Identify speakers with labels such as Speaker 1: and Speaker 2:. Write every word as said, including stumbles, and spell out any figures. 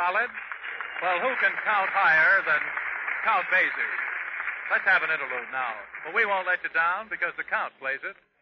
Speaker 1: solid? Well, who can count higher than Count Basie? Let's have an interlude now. But we won't let you down because the Count plays it.